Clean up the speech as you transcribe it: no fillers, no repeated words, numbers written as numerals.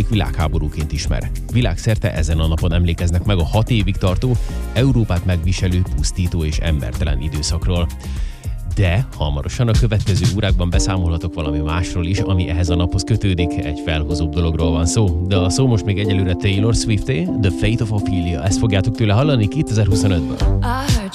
világháborúként ismer. Világszerte ezen a napon emlékeznek meg a 6 évig tartó, Európát megviselő, pusztító és embertelen időszakról. De hamarosan a következő órákban beszámolhatok valami másról is, ami ehhez a naphoz kötődik, egy felhozóbb dologról van szó. De a szó most még egyelőre Taylor Swift-é, The Fate of Ophelia, ezt fogjátok tőle hallani 2025-ben.